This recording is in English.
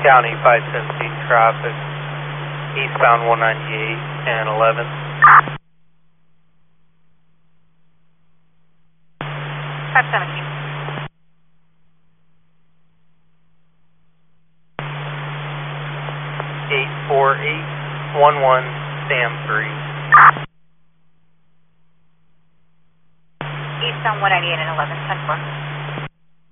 County 517 traffic, eastbound 198 and 11. 517. 84811 Sam 3. Eastbound 198 and 11, 10-4.